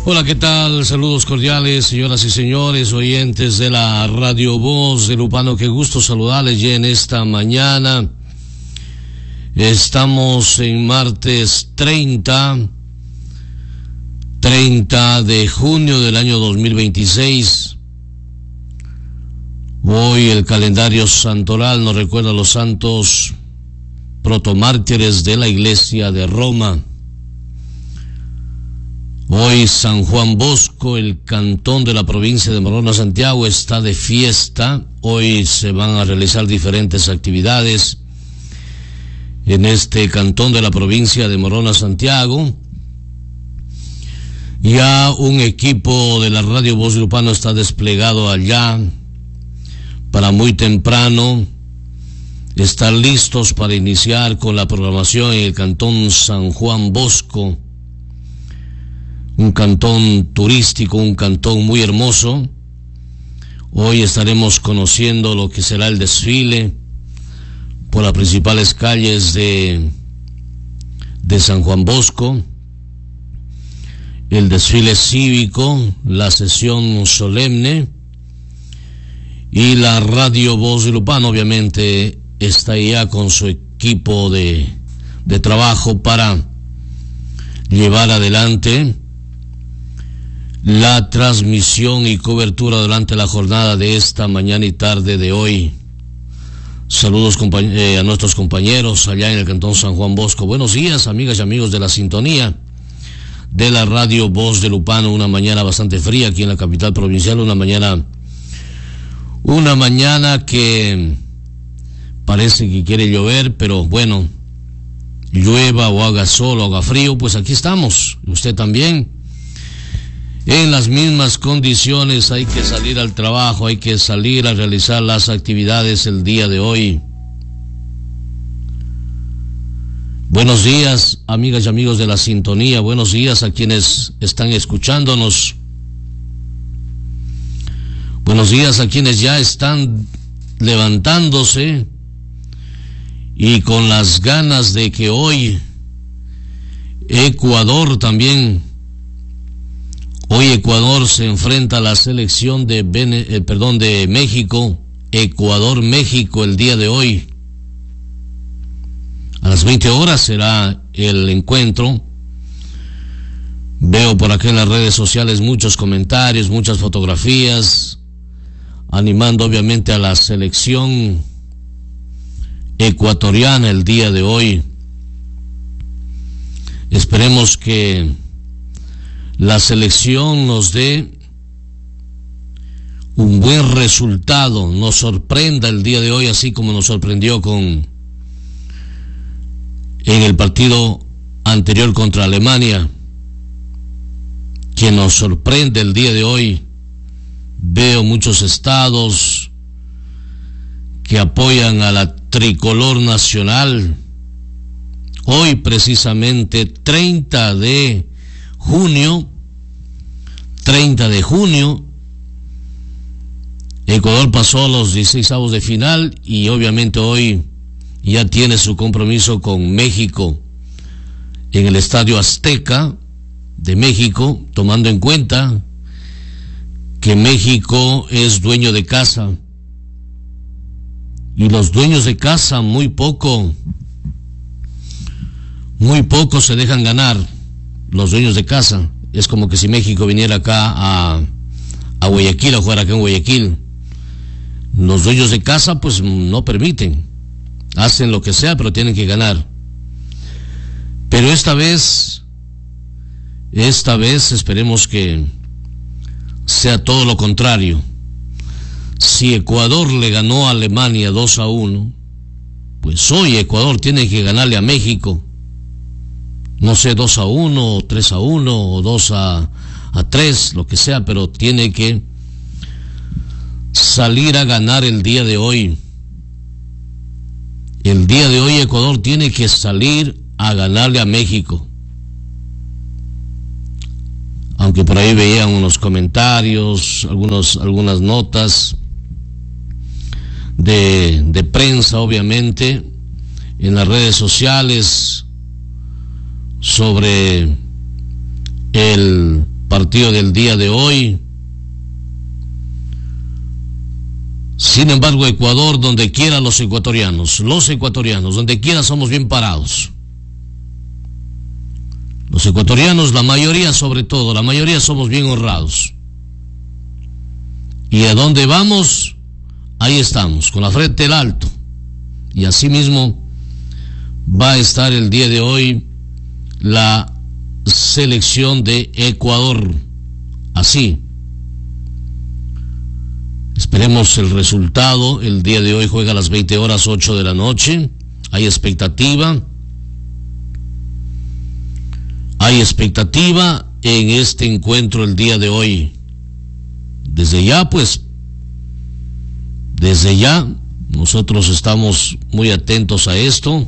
Hola, ¿qué tal? Saludos cordiales, señoras y señores, oyentes de la Radio Voz de Lupano. Qué gusto saludarles ya en esta mañana. Estamos en martes 30 de junio del año 2026. Hoy el calendario santoral nos recuerda a los santos protomártires de la Iglesia de Roma. Hoy San Juan Bosco, el cantón de la provincia de Morona, Santiago, está de fiesta. Hoy se van a realizar diferentes actividades en este cantón de la provincia de Morona, Santiago. Ya un equipo de la Radio Voz de Lupano está desplegado allá para muy temprano estar listos para iniciar con la programación en el cantón San Juan Bosco. Un cantón turístico, un cantón muy hermoso. Hoy estaremos conociendo lo que será el desfile por las principales calles de San Juan Bosco, el desfile cívico, la sesión solemne, y la Radio Voz de Lupano obviamente está ya con su equipo de trabajo para llevar adelante la transmisión y cobertura durante la jornada de esta mañana y tarde de hoy. Saludos a nuestros compañeros allá en el cantón San Juan Bosco. Buenos días, amigas y amigos de la sintonía de la Radio Voz de Lupano. Una mañana bastante fría aquí en la capital provincial, una mañana que parece que quiere llover, pero bueno, llueva o haga sol o haga frío, pues aquí estamos. Usted también. En las mismas condiciones hay que salir al trabajo, hay que salir a realizar las actividades el día de hoy. Buenos días, amigas y amigos de la sintonía, buenos días a quienes están escuchándonos. Buenos días a quienes ya están levantándose y con las ganas de que hoy Ecuador se enfrenta a la selección de México, Ecuador-México el día de hoy. A las 20 horas será el encuentro. Veo por acá en las redes sociales muchos comentarios, muchas fotografías, animando obviamente a la selección ecuatoriana el día de hoy. Esperemos que la selección nos dé un buen resultado, nos sorprenda el día de hoy, así como nos sorprendió en el partido anterior contra Alemania. Que nos sorprende el día de hoy. Veo muchos estados que apoyan a la tricolor nacional. Hoy precisamente 30 de junio, Ecuador pasó a los 16avos de final y obviamente hoy ya tiene su compromiso con México en el Estadio Azteca de México, tomando en cuenta que México es dueño de casa y los dueños de casa muy poco se dejan ganar. Los dueños de casa, es como que si México viniera acá a Guayaquil, a jugar acá en Guayaquil. Los dueños de casa pues no permiten, hacen lo que sea, pero tienen que ganar. Pero esta vez esperemos que sea todo lo contrario. Si Ecuador le ganó a Alemania 2-1, pues hoy Ecuador tiene que ganarle a México. No sé, 2-1, o 3-1, o 2-3, lo que sea, pero tiene que salir a ganar el día de hoy. El día de hoy Ecuador tiene que salir a ganarle a México. Aunque por ahí veían unos comentarios, algunas notas de prensa, obviamente, en las redes sociales sobre el partido del día de hoy. Sin embargo, Ecuador, donde quiera los ecuatorianos, donde quiera somos bien parados. Los ecuatorianos, la mayoría sobre todo, la mayoría somos bien honrados. Y a dónde vamos, ahí estamos, con la frente en alto. Y así mismo va a estar el día de hoy la selección de Ecuador. Así. Esperemos el resultado. El día de hoy juega a las 20:08 de la noche. Hay expectativa. Hay expectativa en este encuentro el día de hoy. Desde ya, nosotros estamos muy atentos a esto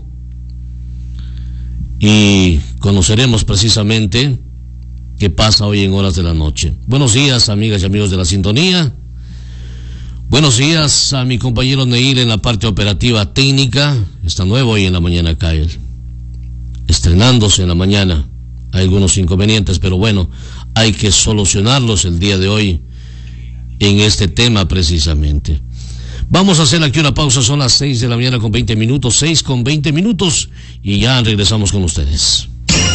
y conoceremos precisamente qué pasa hoy en horas de la noche. Buenos días, amigas y amigos de la sintonía. Buenos días a mi compañero Neil en la parte operativa técnica. Está nuevo hoy en la mañana acá, estrenándose en la mañana. Hay algunos inconvenientes, pero bueno, hay que solucionarlos el día de hoy en este tema precisamente. Vamos a hacer aquí una pausa, son las 6 de la mañana con 20 minutos, 6 con 20 minutos, y ya regresamos con ustedes.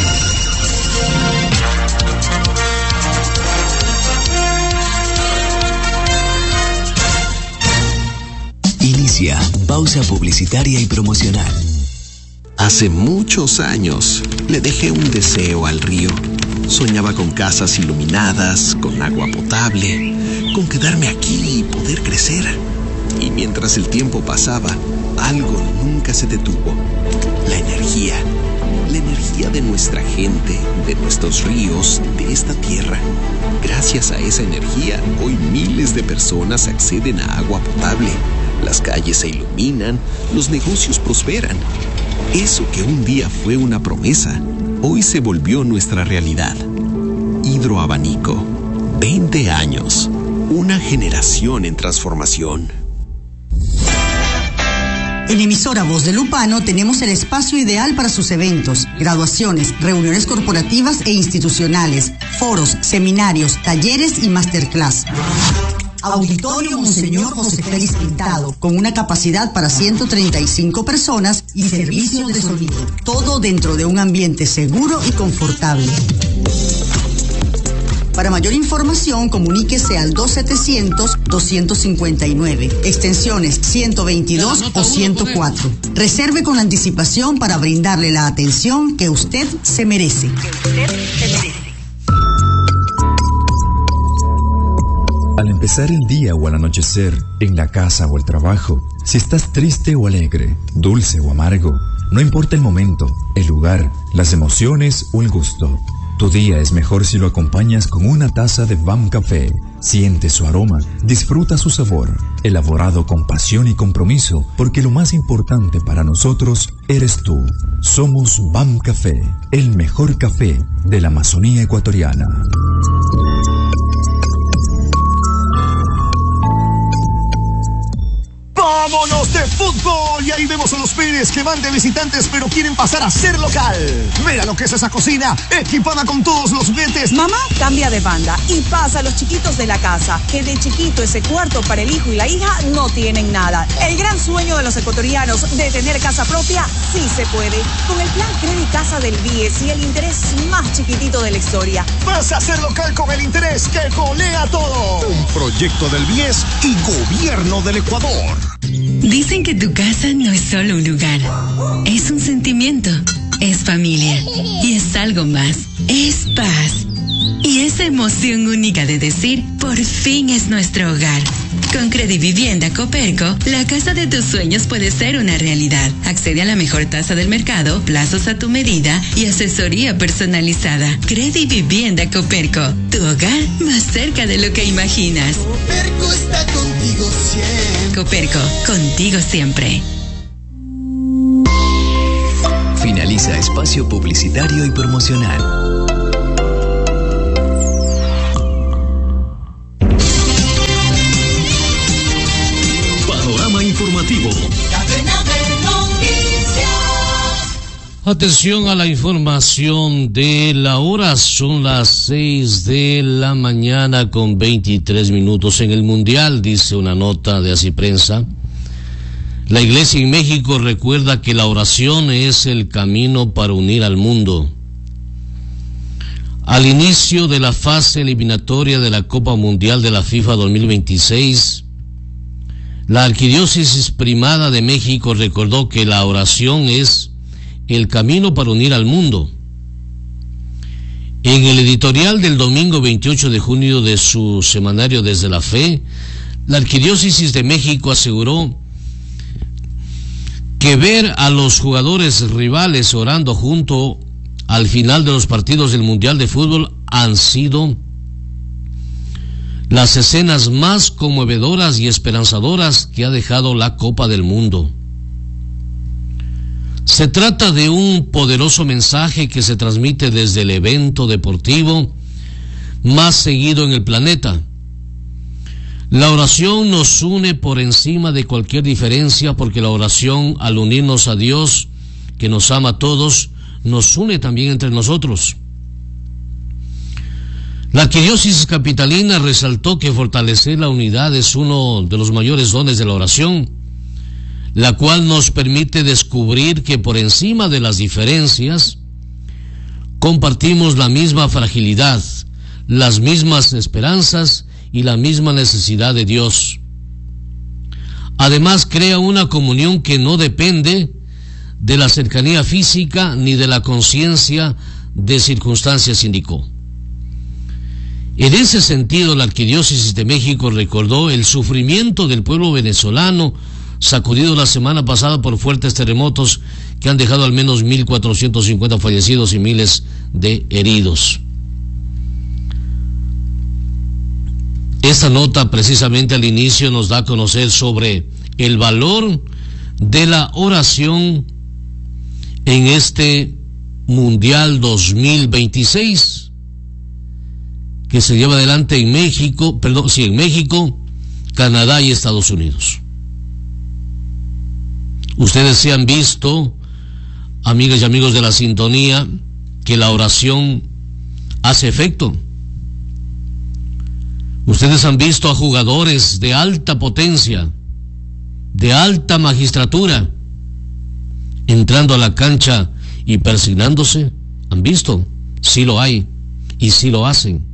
Inicia pausa publicitaria y promocional. Hace muchos años le dejé un deseo al río. Soñaba con casas iluminadas, con agua potable, con quedarme aquí y poder crecer. Y mientras el tiempo pasaba, algo nunca se detuvo. La energía de nuestra gente, de nuestros ríos, de esta tierra. Gracias a esa energía, hoy miles de personas acceden a agua potable. Las calles se iluminan, los negocios prosperan. Eso que un día fue una promesa, hoy se volvió nuestra realidad. Hidroabanico, 20 años, una generación en transformación. En Emisora Voz de Lupano tenemos el espacio ideal para sus eventos, graduaciones, reuniones corporativas e institucionales, foros, seminarios, talleres y masterclass. Auditorio Monseñor José Félix Pintado, con una capacidad para 135 personas y servicios de sonido. Todo dentro de un ambiente seguro y confortable. Para mayor información, comuníquese al 2700-259, extensiones 122 o 104. Reserve con anticipación para brindarle la atención que usted se merece. Al empezar el día o al anochecer, en la casa o el trabajo, si estás triste o alegre, dulce o amargo, no importa el momento, el lugar, las emociones o el gusto. Tu día es mejor si lo acompañas con una taza de BAM Café. Siente su aroma, disfruta su sabor, elaborado con pasión y compromiso, porque lo más importante para nosotros eres tú. Somos BAM Café, el mejor café de la Amazonía ecuatoriana. ¡Vámonos de fútbol! Y ahí vemos a los Pérez que van de visitantes pero quieren pasar a ser local. Mira lo que es esa cocina, equipada con todos los juguetes. Mamá cambia de banda y pasa a los chiquitos de la casa, que de chiquito ese cuarto para el hijo y la hija no tienen nada. El gran sueño de los ecuatorianos de tener casa propia sí se puede. Con el plan Credit Casa del BIES y el interés más chiquitito de la historia. Vas a ser local con el interés que golea todo. Un proyecto del BIES y Gobierno del Ecuador. Dicen que tu casa no es solo un lugar, es un sentimiento, es familia y es algo más, es paz. Y esa emoción única de decir, por fin es nuestro hogar. Con Credivivienda Coperco, la casa de tus sueños puede ser una realidad. Accede a la mejor tasa del mercado, plazos a tu medida y asesoría personalizada. Credivivienda Coperco, tu hogar más cerca de lo que imaginas. Coperco está contigo siempre. Coperco, contigo siempre. Finaliza espacio publicitario y promocional. Informativo. Atención a la información de la hora, son las 6 de la mañana con 23 minutos. En el Mundial, dice una nota de Así Prensa, la Iglesia en México recuerda que la oración es el camino para unir al mundo. Al inicio de la fase eliminatoria de la Copa Mundial de la FIFA 2026, la Arquidiócesis Primada de México recordó que la oración es el camino para unir al mundo. En el editorial del domingo 28 de junio de su semanario Desde la Fe, la Arquidiócesis de México aseguró que ver a los jugadores rivales orando junto al final de los partidos del Mundial de Fútbol han sido las escenas más conmovedoras y esperanzadoras que ha dejado la Copa del Mundo. Se trata de un poderoso mensaje que se transmite desde el evento deportivo más seguido en el planeta. La oración nos une por encima de cualquier diferencia, porque la oración, al unirnos a Dios, que nos ama a todos, nos une también entre nosotros. La Arquidiócesis Capitalina resaltó que fortalecer la unidad es uno de los mayores dones de la oración, la cual nos permite descubrir que por encima de las diferencias compartimos la misma fragilidad, las mismas esperanzas y la misma necesidad de Dios. Además, crea una comunión que no depende de la cercanía física ni de la conciencia de circunstancias, indicó. En ese sentido, la Arquidiócesis de México recordó el sufrimiento del pueblo venezolano, sacudido la semana pasada por fuertes terremotos que han dejado al menos 1,450 fallecidos y miles de heridos. Esta nota precisamente al inicio nos da a conocer sobre el valor de la oración en este Mundial 2026 que se lleva adelante en México, en México, Canadá y Estados Unidos. Ustedes se han visto, amigas y amigos de la sintonía, que la oración hace efecto. Ustedes han visto a jugadores de alta potencia, de alta magistratura, entrando a la cancha y persignándose. ¿Han visto? Sí lo hay, y sí lo hacen.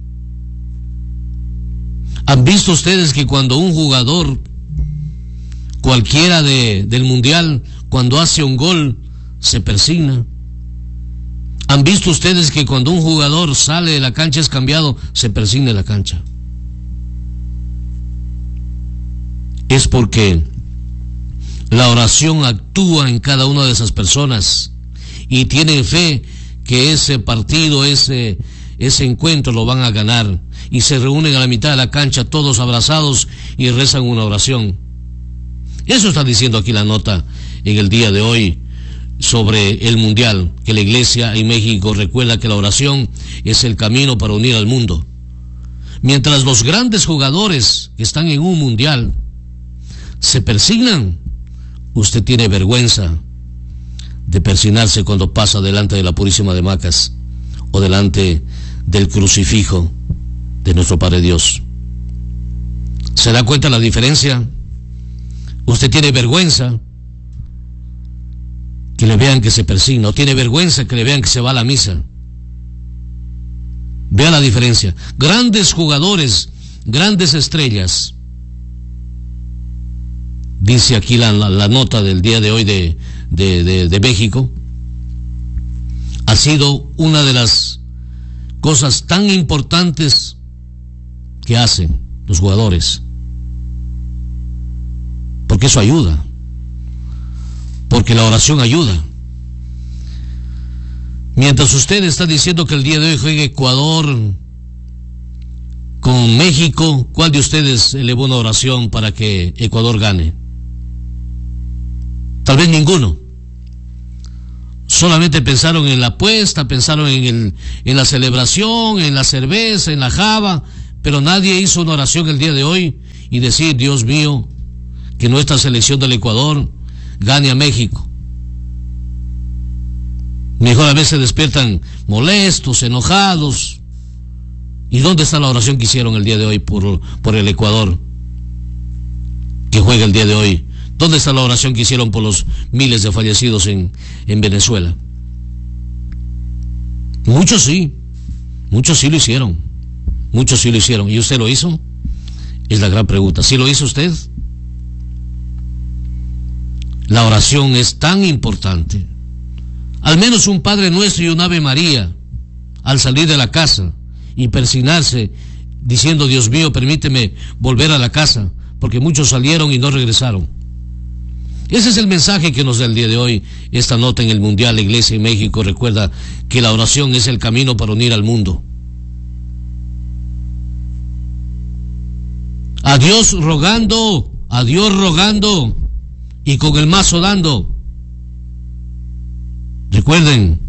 ¿Han visto ustedes que cuando un jugador cualquiera del mundial, cuando hace un gol, se persigna? ¿Han visto ustedes que cuando un jugador sale de la cancha, es cambiado, se persigna en la cancha? Es porque la oración actúa en cada una de esas personas y tienen fe que ese partido, ese encuentro lo van a ganar, y se reúnen a la mitad de la cancha todos abrazados y rezan una oración. Eso está diciendo aquí la nota en el día de hoy sobre el Mundial, que la Iglesia en México recuerda que la oración es el camino para unir al mundo. Mientras los grandes jugadores que están en un Mundial se persignan, usted tiene vergüenza de persignarse cuando pasa delante de la Purísima de Macas o delante del crucifijo de nuestro Padre Dios. ¿Se da cuenta la diferencia? Usted tiene vergüenza que le vean que se persigna, o tiene vergüenza que le vean que se va a la misa. Vea la diferencia. Grandes jugadores, grandes estrellas. Dice aquí la nota del día de hoy de México. Ha sido una de las cosas tan importantes que hacen los jugadores. Porque eso ayuda. Porque la oración ayuda. Mientras usted está diciendo que el día de hoy juegue Ecuador con México, ¿cuál de ustedes elevó una oración para que Ecuador gane? Tal vez ninguno. Solamente pensaron en la apuesta, pensaron en la celebración, en la cerveza, en la java, pero nadie hizo una oración el día de hoy y decir: Dios mío, que nuestra selección del Ecuador gane a México. Mejor a veces despiertan molestos, enojados. ¿Y dónde está la oración que hicieron el día de hoy por el Ecuador, que juega el día de hoy? ¿Dónde está la oración que hicieron por los miles de fallecidos en Venezuela? Muchos sí lo hicieron. Muchos sí lo hicieron. ¿Y usted lo hizo? Es la gran pregunta. ¿Sí lo hizo usted? La oración es tan importante. Al menos un Padre Nuestro y un Ave María al salir de la casa y persignarse diciendo: Dios mío, permíteme volver a la casa, porque muchos salieron y no regresaron. Ese es el mensaje que nos da el día de hoy esta nota en el Mundial. La Iglesia en México recuerda que la oración es el camino para unir al mundo. A Dios rogando y con el mazo dando. Recuerden,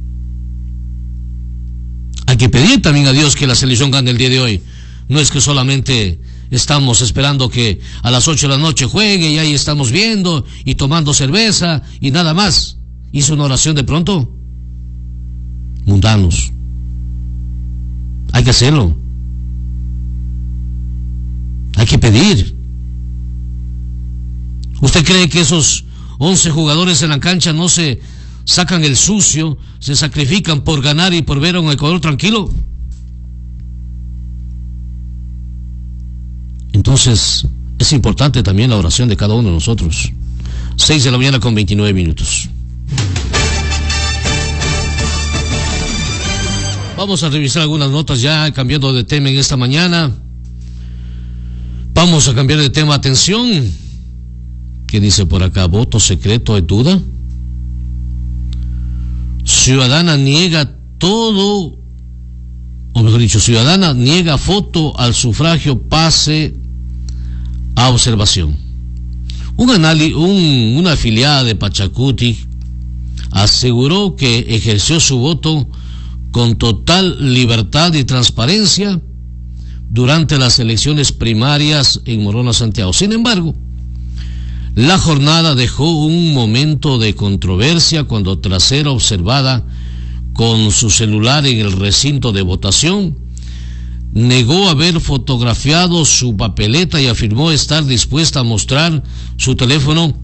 hay que pedir también a Dios que la selección gane el día de hoy. No es que solamente estamos esperando que a las 8 de la noche juegue y ahí estamos viendo y tomando cerveza y nada más. ¿Hizo una oración de pronto? Mundanos. Hay que hacerlo. Hay que pedir. ¿Usted cree que esos 11 jugadores en la cancha no se sacan el sucio, se sacrifican por ganar y por ver a un Ecuador tranquilo? Entonces, es importante también la oración de cada uno de nosotros. 6 de la mañana con 29 minutos. Vamos a revisar algunas notas ya, cambiando de tema en esta mañana. Vamos a cambiar de tema. Atención. ¿Qué dice por acá? ¿Voto secreto es duda? Ciudadana niega todo, o mejor dicho, ciudadana niega foto al sufragio pase a observación. Una afiliada de Pachacuti aseguró que ejerció su voto con total libertad y transparencia durante las elecciones primarias en Morona, Santiago. Sin embargo, la jornada dejó un momento de controversia cuando, tras ser observada con su celular en el recinto de votación, negó haber fotografiado su papeleta y afirmó estar dispuesta a mostrar su teléfono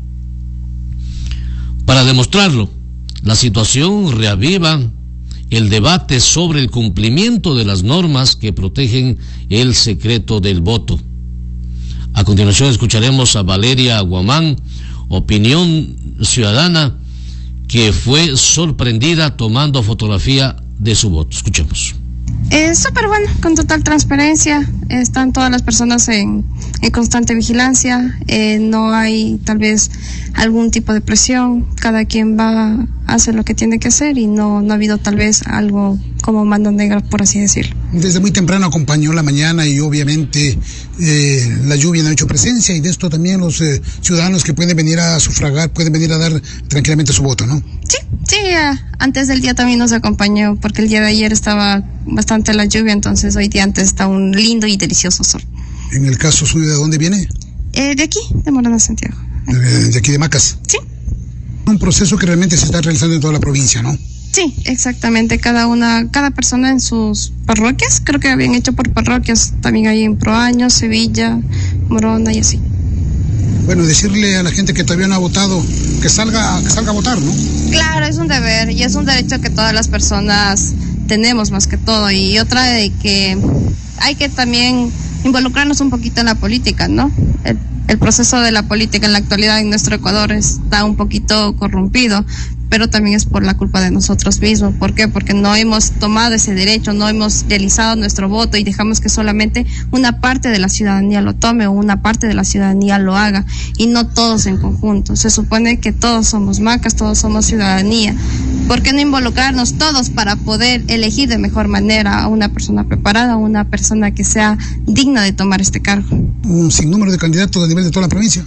para demostrarlo. La situación reaviva el debate sobre el cumplimiento de las normas que protegen el secreto del voto. A continuación escucharemos a Valeria Guamán, opinión ciudadana, que fue sorprendida tomando fotografía de su voto. Escuchemos. Súper bueno, con total transparencia, están todas las personas en constante vigilancia, no hay tal vez algún tipo de presión, cada quien va a hacer lo que tiene que hacer y no ha habido tal vez algo como mano negra, por así decirlo. Desde muy temprano acompañó la mañana y obviamente la lluvia no ha hecho presencia, y de esto también los ciudadanos que pueden venir a sufragar, pueden venir a dar tranquilamente su voto, ¿no? Sí, antes del día también nos acompañó, porque el día de ayer estaba bastante la lluvia, entonces hoy día antes está un lindo y delicioso sol. En el caso suyo, ¿de dónde viene? De aquí, de Morona, Santiago. De aquí de Macas. Sí. Un proceso que realmente se está realizando en toda la provincia, ¿no? Sí, exactamente, cada persona en sus parroquias, creo que habían hecho por parroquias, también hay en Proaño, Sevilla, Morona y así. Bueno, decirle a la gente que todavía no ha votado, que salga a votar, ¿no? Claro, es un deber y es un derecho que todas las personas tenemos más que todo, y otra de que hay que también involucrarnos un poquito en la política, ¿no? El proceso de la política en la actualidad en nuestro Ecuador está un poquito corrompido, pero también es por la culpa de nosotros mismos. ¿Por qué? Porque no hemos tomado ese derecho, no hemos realizado nuestro voto y dejamos que solamente una parte de la ciudadanía lo tome o una parte de la ciudadanía lo haga, y no todos en conjunto. Se supone que todos somos macas, todos somos ciudadanía. ¿Por qué no involucrarnos todos para poder elegir de mejor manera a una persona preparada, a una persona que sea digna de tomar este cargo? ¿Un sinnúmero de candidatos a nivel de toda la provincia?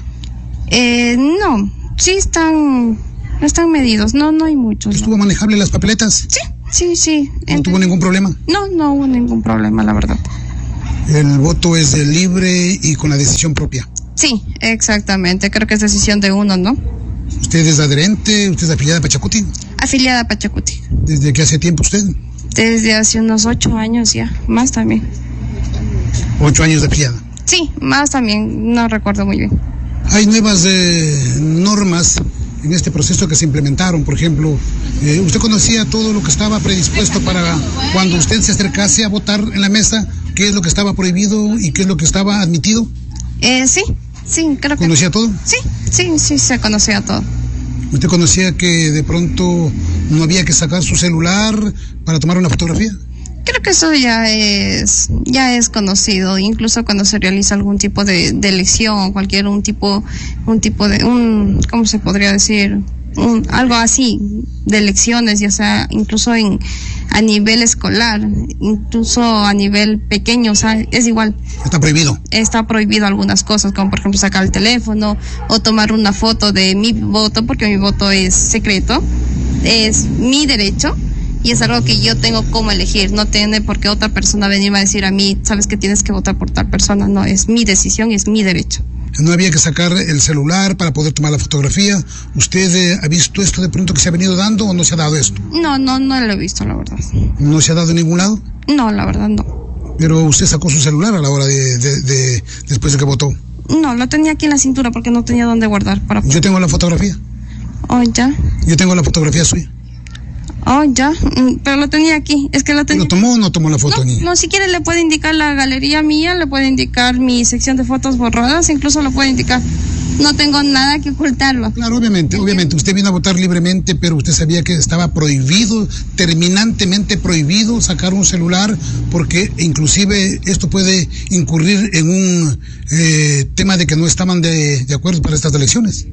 No, sí están medidos, no hay muchos. ¿Estuvo manejable las papeletas? Sí. ¿No tuvo ningún problema? No hubo ningún problema, la verdad. ¿El voto es libre y con la decisión propia? Sí, exactamente, creo que es decisión de uno, ¿no? ¿Usted es adherente? ¿Usted es afiliada de Pachacuti? Afiliada a Pachacuti. ¿Desde qué hace tiempo usted? Desde hace unos 8 años ya, más también. 8 años de afiliada. Sí, más también, no recuerdo muy bien. Hay nuevas normas en este proceso que se implementaron. Por ejemplo, ¿usted conocía todo lo que estaba predispuesto para cuando usted se acercase a votar en la mesa? ¿Qué es lo que estaba prohibido y qué es lo que estaba admitido? Sí, creo que... ¿Conocía todo? Sí, se conocía todo. ¿Usted conocía que de pronto no había que sacar su celular para tomar una fotografía? Creo que eso ya es conocido, incluso cuando se realiza algún tipo de elección o cualquier un tipo de ¿cómo se podría decir? Algo así de elecciones, ya sea incluso a nivel escolar, incluso a nivel pequeño, o sea, es igual. Está prohibido. Está prohibido algunas cosas, como por ejemplo sacar el teléfono o tomar una foto de mi voto, porque mi voto es secreto, es mi derecho. Y es algo que yo tengo como elegir, no tiene por qué otra persona venirme a decir a mí, sabes que tienes que votar por tal persona, no, es mi decisión y es mi derecho. No había que sacar el celular para poder tomar la fotografía. ¿Usted ha visto esto de pronto que se ha venido dando o no se ha dado esto? No lo he visto, la verdad. ¿No se ha dado en ningún lado? No, la verdad no. Pero usted sacó su celular a la hora de después de que votó. No, lo tenía aquí en la cintura porque no tenía dónde guardar para... Yo tengo la fotografía. Oh, ya. Yo tengo la fotografía suya. Oh, ya, pero lo tenía aquí, es que lo tenía... ¿Lo tomó o no tomó la foto? No, si quiere le puede indicar la galería mía, le puede indicar mi sección de fotos borradas, incluso lo puede indicar. No tengo nada que ocultarlo. Claro, obviamente, usted vino a votar libremente, pero usted sabía que estaba prohibido, terminantemente prohibido sacar un celular, porque inclusive esto puede incurrir en un tema de que no estaban de acuerdo para estas elecciones.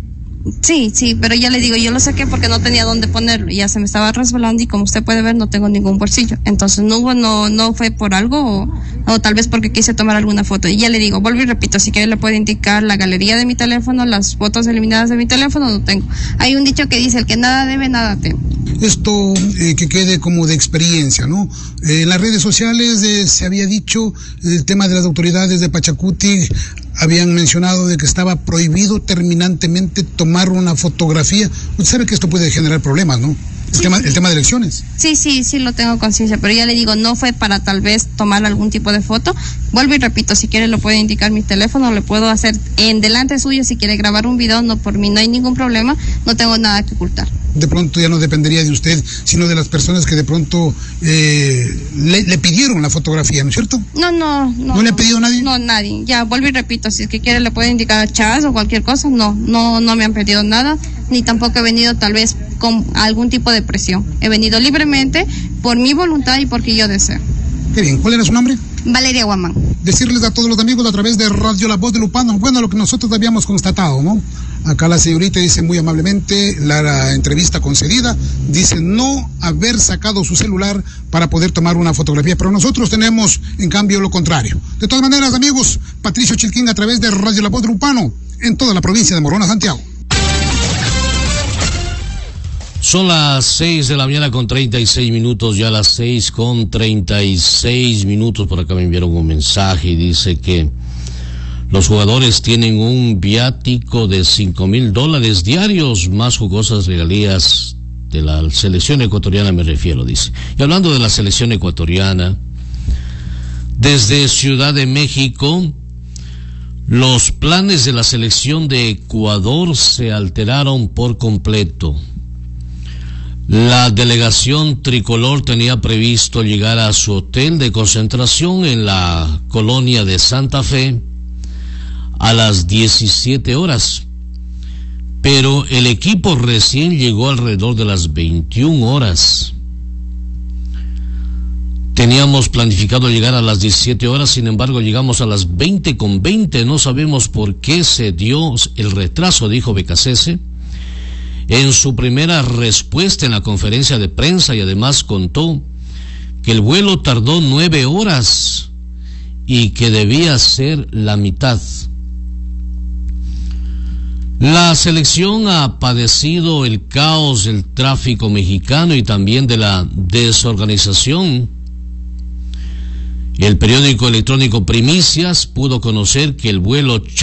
Sí, pero ya le digo, yo lo saqué porque no tenía dónde ponerlo, ya se me estaba resbalando y como usted puede ver no tengo ningún bolsillo, entonces no fue por algo o tal vez porque quise tomar alguna foto. Y ya le digo, vuelvo y repito, si quiere le puede indicar la galería de mi teléfono, las fotos eliminadas de mi teléfono, no tengo. Hay un dicho que dice, el que nada debe, nada teme. Esto que quede como de experiencia, ¿no? En las redes sociales se había dicho el tema de las autoridades de Pachacuti, habían mencionado de que estaba prohibido terminantemente tomar una fotografía. Usted sabe que esto puede generar problemas, ¿no? El tema de elecciones. Sí, lo tengo conciencia, pero ya le digo, no fue para tal vez tomar algún tipo de foto. Vuelvo y repito, si quiere lo puede indicar mi teléfono, le puedo hacer en delante suyo, si quiere grabar un video, no por mí, no hay ningún problema, no tengo nada que ocultar. De pronto ya no dependería de usted, sino de las personas que de pronto le pidieron la fotografía, ¿no es cierto? No. ¿No le ha pedido nadie? No, nadie. Ya, vuelvo y repito, si es que quiere le puede indicar chats o cualquier cosa, no me han pedido nada, ni tampoco he venido tal vez con algún tipo de presión. He venido libremente por mi voluntad y porque yo deseo. Qué bien, ¿cuál era su nombre? Valeria Guamán. Decirles a todos los amigos a través de Radio La Voz de Lupano, bueno, lo que nosotros habíamos constatado, ¿no? Acá la señorita dice muy amablemente, la entrevista concedida, dice no haber sacado su celular para poder tomar una fotografía, pero nosotros tenemos, en cambio, lo contrario. De todas maneras, amigos, Patricio Chilquín a través de Radio La Voz de Lupano, en toda la provincia de Morona, Santiago. Son las 6 de la mañana con 36 minutos, ya las 6 con 36 minutos. Por acá me enviaron un mensaje y dice que los jugadores tienen un viático de $5,000 diarios, más jugosas regalías de la selección ecuatoriana me refiero, dice. Y hablando de la selección ecuatoriana, desde Ciudad de México, los planes de la selección de Ecuador se alteraron por completo. La delegación tricolor tenía previsto llegar a su hotel de concentración en la colonia de Santa Fe a las 17 horas, pero el equipo recién llegó alrededor de las 21 horas. Teníamos planificado llegar a las 17 horas, sin embargo llegamos a las 20:20, no sabemos por qué se dio el retraso, dijo Becasese en su primera respuesta en la conferencia de prensa, y además contó que el vuelo tardó 9 horas y que debía ser la mitad. La selección ha padecido el caos del tráfico mexicano y también de la desorganización. El periódico electrónico Primicias pudo conocer que el vuelo